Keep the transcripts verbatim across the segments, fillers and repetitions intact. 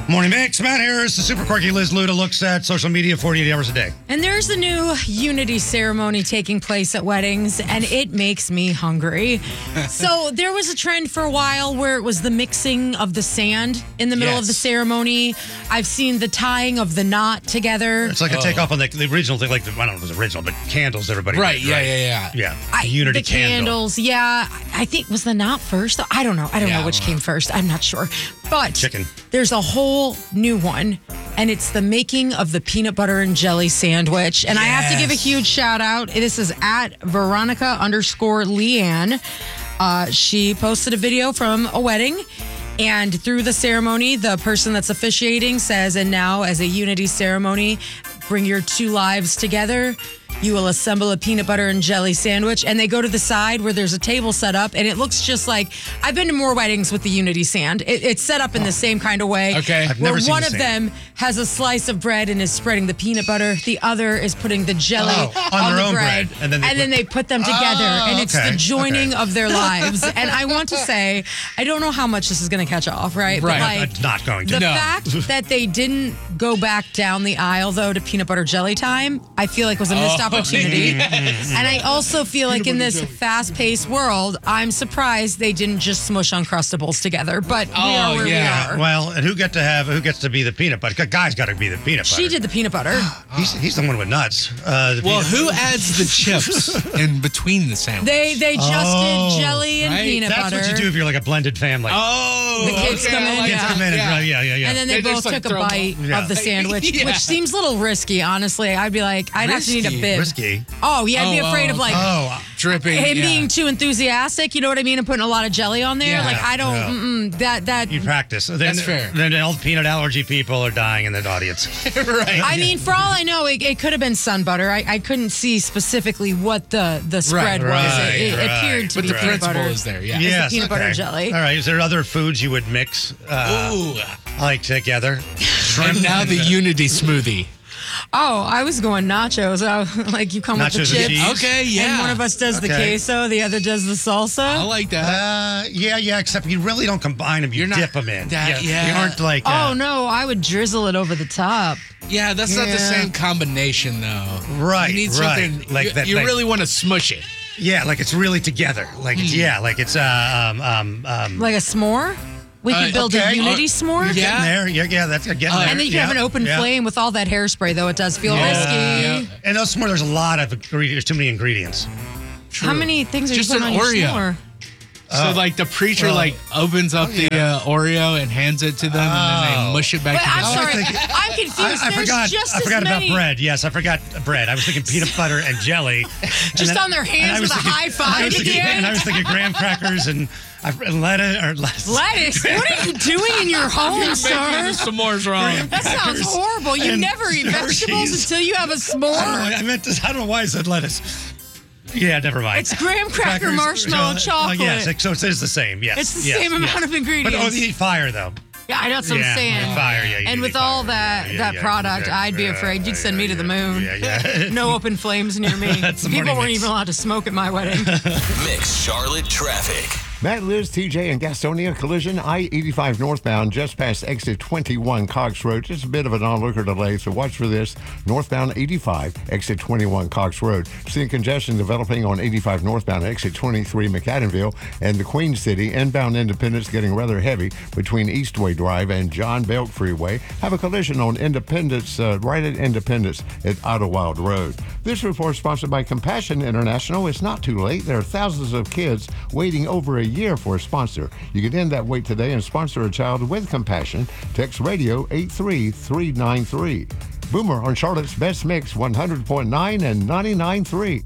Morning Mix, Matt Harris, the super quirky Liz Luda looks at social media forty-eight hours a day. And there's a new unity ceremony taking place at weddings, and it makes me hungry. So there was a trend for a while where it was the mixing of the sand in the middle Yes. of the ceremony. I've seen the tying of the knot together. It's like a takeoff on the, the original thing, like the, I don't know if it was original, but candles everybody Right, did, yeah, right? yeah, yeah. Yeah, I- the unity the candle. candles, yeah. I think was the knot first. I don't know. I don't Yeah, know I which don't came know. first. I'm not sure. But Chicken. there's a whole new one, and it's the making of the peanut butter and jelly sandwich. And I have to give a Yes. huge shout out. This is at Veronica underscore Leanne. Uh, she posted a video from a wedding. And through the ceremony, the person that's officiating says, and now as a unity ceremony, bring your two lives together. You will assemble a peanut butter and jelly sandwich. And they go to the side where there's a table set up. And it looks just like, I've been to more weddings with the unity sand. It, it's set up in the same kind of way. Okay. I've Where never seen one the of sand. them has a slice of bread and is spreading the peanut butter. The other is putting the jelly Oh, on on, their the own bread. bread. And then they put- they put them together. Oh, and it's okay, the joining okay. of their lives. And I want to say, I don't know how much this is going to catch off, right? Right. But like, It's not going to. the No. fact that they didn't go back down the aisle, though, to peanut butter jelly time, I feel like was a missed Oh, opportunity. yes. And I also feel like in this fast-paced world, I'm surprised they didn't just smush Uncrustables together. But we Oh, are where yeah. we are. Well, and who get to have who gets to be the peanut butter? The guy's got to be the peanut butter. She did the peanut butter. He's, he's the one with nuts. Uh, the Well, peanut- who adds the chips in between the sandwich? They they just Oh, did jelly and right? peanut That's butter. what you do if you're like a blended family. Oh, The kids okay, come I in, like yeah. that. Come in and, Yeah. right, yeah, yeah, yeah. And then they, They both just, like, took a throw 'em bite Yeah. of the sandwich, Yeah. which seems a little risky, honestly. I'd be like, I'd have to need a Risky? bib. Risky. Oh, yeah, I'd be Oh, afraid oh, of like Oh, Dripping. him yeah. being too enthusiastic, you know what I mean, and putting a lot of jelly on there. Yeah. like I don't, Yeah. mm-mm, that that. you practice. Then, That's fair. Then all the peanut allergy people are dying in the audience. right. I mean, for all I know, it, it could have been sun butter. I, I couldn't see specifically what the the spread was. right, it it right, appeared to but be the peanut principle butter. is there. Yeah. Yes, peanut butter okay. jelly. All right. Is there other foods you would mix uh, Ooh. like together? And now the unity smoothie. Oh, I was going nachos. I, like you come Nachos with the and chips. cheese? Okay, yeah. And one of us does the Okay. queso, the other does the salsa. I like that. Uh, yeah, yeah. Except you really don't combine them. You You're not- dip them in. that- yeah. They aren't like. Uh, Oh no, I would drizzle it over the top. yeah, that's not the yeah. same combination, though. Right, You need right. something. Like you that- you like- really want to smush it. Yeah, like it's really together. Like it's, yeah, like it's uh, um um um. Like a s'more? We Uh, could build okay. a unity Uh, s'more? You're yeah. getting there. Yeah, yeah. That's you're getting Uh, there. And then you can yeah, have an open yeah. flame with all that hairspray, though. It does feel Yeah, risky. yeah. And those s'more, there's a lot of ingredients. There's too many ingredients. True. How many things are Just you an putting on your Oreo. s'more? So, like, the preacher, well, like, opens up the uh, Oreo and hands it to them, and then Oh. they mush it back Wait, I'm together. sorry. thinking- I'm confused. I, I There's forgot. just I as forgot many. about bread. Yes, I forgot bread. I was thinking peanut butter and jelly. And Just then- on their and hands I was with a thinking- high and I five was at thinking- the end. And I was thinking graham crackers and, uh, and lettuce or lettuce. Lettuce? What are you doing in your home, sir? S'mores wrong. That sounds crackers horrible. You and never eat vegetables Hershey's. until you have a I don't know. s'more. I meant to, I don't know why I said lettuce. Yeah, never mind. It's graham cracker, Crackers, marshmallow, uh, chocolate. Oh, yes, so it is the same. Yes, It's the yes, same amount yes. of ingredients. But oh, you eat fire though. Yeah, I know what I'm Yeah, saying. fire, yeah, you and do with need all fire. that Yeah, yeah, that yeah, product, yeah, I'd be yeah, afraid you'd send yeah, me to the yeah, moon. Yeah, yeah. No open flames near me. That's the People morning weren't mix. even allowed to smoke at my wedding. Mix Charlotte traffic. Matt, Liz, T J, and Gastonia collision I eighty-five northbound just past exit twenty-one Cox Road. Just a bit of an onlooker delay, so watch for this. Northbound eighty-five, exit twenty-one Cox Road. Seeing congestion developing on eighty-five northbound, exit twenty-three McAdenville, and the Queen City. Inbound Independence getting rather heavy between Eastway Drive and John Belk Freeway. Have a collision on Independence, uh, right at Independence at Idlewild Road. This report sponsored by Compassion International. It's not too late. There are thousands of kids waiting over a year for a sponsor. You can end that wait today and sponsor a child with compassion. Text radio eight three three nine three. Boomer on Charlotte's Best Mix one hundred point nine and ninety-nine point three.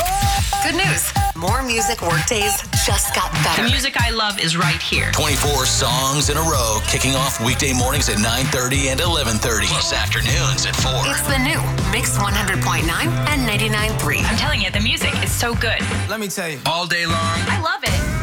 Good news. More music workdays just got better. The music I love is right here. twenty-four songs in a row, kicking off weekday mornings at nine thirty and eleven thirty. Plus afternoons at four. It's the new Mix one hundred point nine and ninety-nine point three. I'm telling you, the music is so good. Let me tell you. All day long. I love it.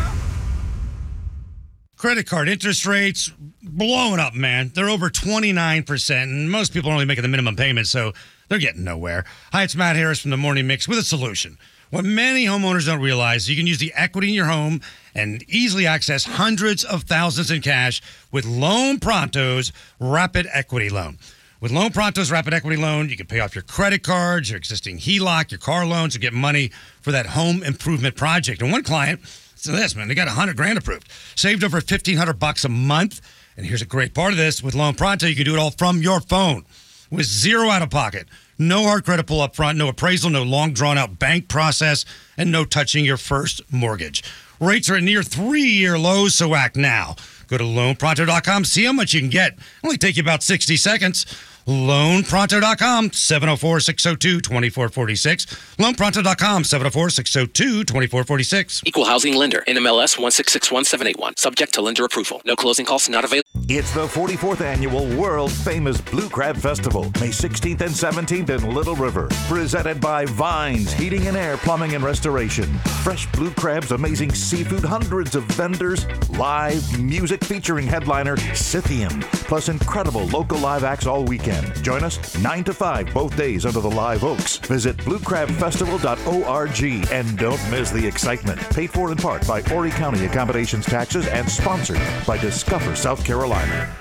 Credit card interest rates blowing up, man. They're over twenty-nine percent, and most people are only making the minimum payment, so they're getting nowhere. Hi, it's Matt Harris from the Morning Mix with a solution. What many homeowners don't realize, you can use the equity in your home and easily access hundreds of thousands in cash with Loan Pronto's Rapid Equity Loan. With Loan Pronto's Rapid Equity Loan, you can pay off your credit cards, your existing H E L O C, your car loans, and get money for that home improvement project. And one client, so this, man, they got one hundred grand approved. Saved over fifteen hundred bucks a month. And here's a great part of this. With Loan Pronto, you can do it all from your phone with zero out of pocket. No hard credit pull up front, no appraisal, no long drawn out bank process, and no touching your first mortgage. Rates are at near three-year lows, so act now. Go to loan pronto dot com, see how much you can get. It'll only take you about sixty seconds. loan pronto dot com, seven oh four, six oh two, two four four six. loan pronto dot com, seven oh four, six oh two, two four four six. Equal housing lender, N M L S one six six one seven eight one. Subject to lender approval. No closing costs not available. It's the forty-fourth annual world-famous Blue Crab Festival, May sixteenth and seventeenth in Little River. Presented by Vines Heating and Air Plumbing and Restoration. Fresh blue crabs, amazing seafood, hundreds of vendors, live music featuring headliner Scythian, plus incredible local live acts all weekend. Join us nine to five both days under the live oaks. Visit blue crab festival dot org and don't miss the excitement. Paid for in part by Horry County Accommodations Taxes and sponsored by Discover South Carolina.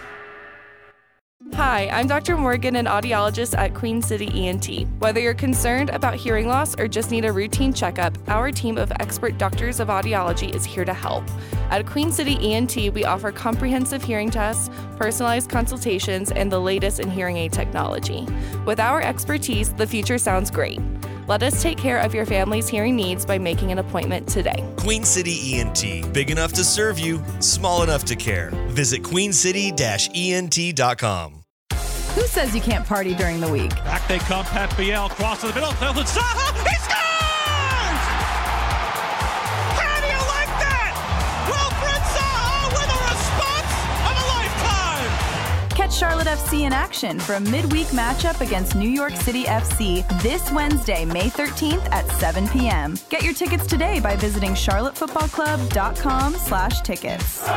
Hi, I'm Doctor Morgan, an audiologist at Queen City E N T. Whether you're concerned about hearing loss or just need a routine checkup, our team of expert doctors of audiology is here to help. At Queen City E N T, we offer comprehensive hearing tests, personalized consultations, and the latest in hearing aid technology. With our expertise, the future sounds great. Let us take care of your family's hearing needs by making an appointment today. Queen City E N T. Big enough to serve you, small enough to care. Visit queen city dash E N T dot com. Who says you can't party during the week? Back they come, Pat Biel, cross to the middle, Felton Saha, he scores! How do you like that? Wilfred Saha with a response of a lifetime! Catch Charlotte F C in action for a midweek matchup against New York City F C this Wednesday, May thirteenth at seven p.m. Get your tickets today by visiting charlotte football club dot com slash tickets.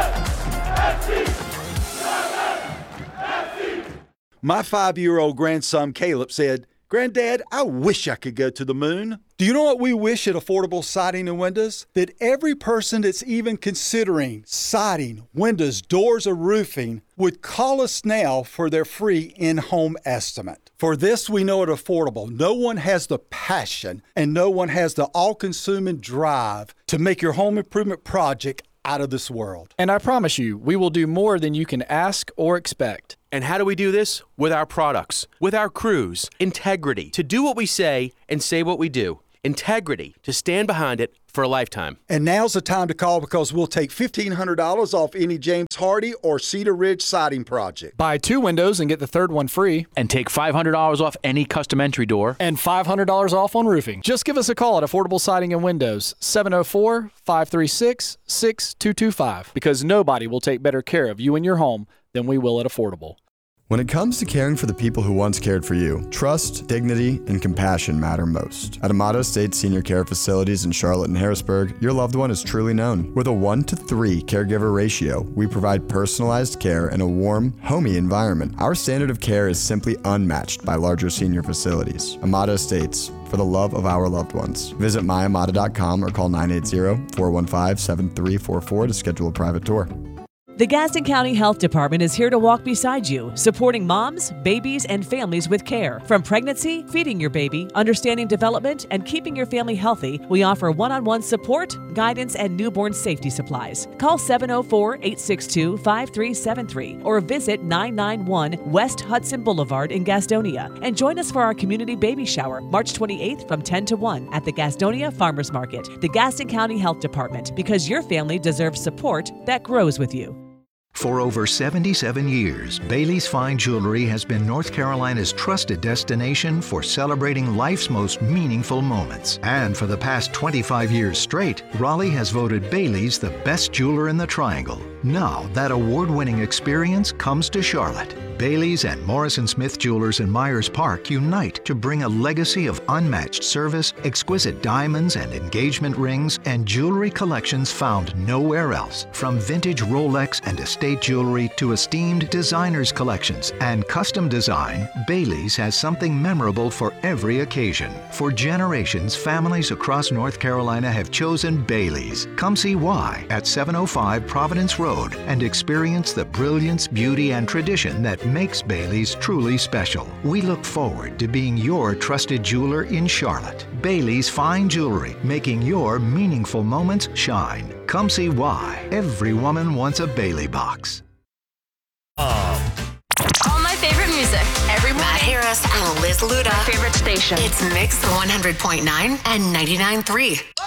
My five-year-old grandson Caleb said, "Granddad, I wish I could go to the moon." Do you know what we wish at Affordable Siding and Windows? That every person that's even considering siding, windows, doors, or roofing would call us now for their free in-home estimate. For this, we know at Affordable, no one has the passion and no one has the all-consuming drive to make your home improvement project out of this world. And I promise you, we will do more than you can ask or expect. And how do we do this? With our products, with our crews. Integrity, to do what we say and say what we do. Integrity, to stand behind it for a lifetime. And now's the time to call because we'll take fifteen hundred dollars off any James Hardy or Cedar Ridge siding project. Buy two windows and get the third one free. And take five hundred dollars off any custom entry door. And five hundred dollars off on roofing. Just give us a call at Affordable Siding and Windows, seven oh four, five three six, six two two five. Because nobody will take better care of you and your home than we will at Affordable. When it comes to caring for the people who once cared for you, trust, dignity, and compassion matter most. At Amato State Senior Care Facilities in Charlotte and Harrisburg, your loved one is truly known. With a one to three caregiver ratio, we provide personalized care in a warm, homey environment. Our standard of care is simply unmatched by larger senior facilities. Amato Estates, for the love of our loved ones. Visit my amata dot com or call nine eight zero, four one five, seven three four four to schedule a private tour. The Gaston County Health Department is here to walk beside you, supporting moms, babies, and families with care. From pregnancy, feeding your baby, understanding development, and keeping your family healthy, we offer one-on-one support, guidance, and newborn safety supplies. Call seven oh four, eight six two, five three seven three or visit nine ninety-one West Hudson Boulevard in Gastonia. And join us for our community baby shower, March twenty-eighth from ten to one at the Gastonia Farmers Market. The Gaston County Health Department, because your family deserves support that grows with you. For over seventy-seven years, Bailey's Fine Jewelry has been North Carolina's trusted destination for celebrating life's most meaningful moments. And for the past twenty-five years straight, Raleigh has voted Bailey's the best jeweler in the Triangle. Now that award-winning experience comes to Charlotte. Bailey's and Morrison Smith Jewelers in Myers Park unite to bring a legacy of unmatched service, exquisite diamonds and engagement rings, and jewelry collections found nowhere else. From vintage Rolex and estate jewelry to esteemed designers collections and custom design, Bailey's has something memorable for every occasion. For generations, families across North Carolina have chosen Bailey's. Come see why at seven oh five Providence Road and experience the brilliance, beauty, and tradition that makes Bailey's truly special. We look forward to being your trusted jeweler in Charlotte. Bailey's Fine Jewelry, making your meaningful moments shine. Come see why. Every woman wants a Bailey box. All my favorite music every morning. Matt Harris and Liz Luda. My favorite station. It's Mix one hundred point nine and ninety-nine point three.